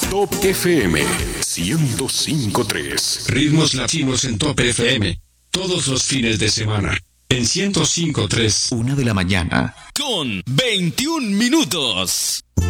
Top FM 105.3. Ritmos latinos en Top FM. Todos los fines de semana. En 105.3. 1 de la mañana. Con 21 minutos.